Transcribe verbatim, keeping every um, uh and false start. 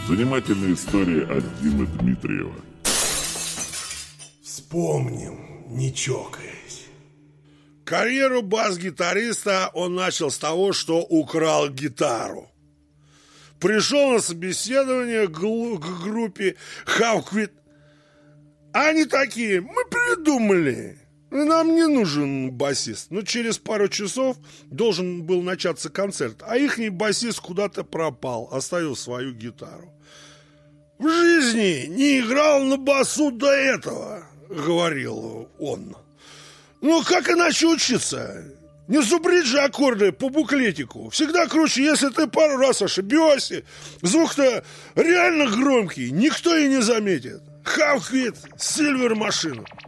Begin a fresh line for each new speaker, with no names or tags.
Занимательная история от Димы Дмитриева.
Вспомним, не чокаясь.
Карьеру бас-гитариста он начал с того, что украл гитару. Пришел на собеседование к, к группе Хавквит. Они такие: мы придумали, нам не нужен басист. Но через пару часов должен был начаться концерт, а ихний басист куда-то пропал, оставил свою гитару. В жизни не играл на басу до этого, говорил он. Ну как иначе учиться? Не зубрить же аккорды по буклетику. Всегда круче, если ты пару раз ошибешься. Звук-то реально громкий, никто и не заметит. Хавквит, Сильвер машина.